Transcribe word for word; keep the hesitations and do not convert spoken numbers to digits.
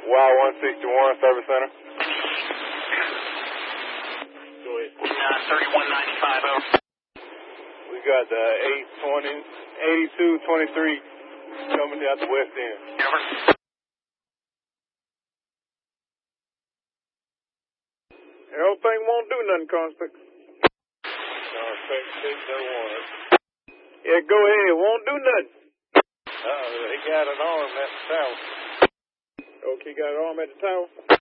Y one sixty-one, Service Center. Go ahead. Uh, thirty-one ninety-five, over. We got the eight twenty, eighty-two twenty-three coming out the west end. Over. Everything won't do nothing, Conspect. Conspect six oh one. Yeah, go ahead. Won't do nothing. Uh-oh, he got an arm at the tower. Okay, got an arm at the tower?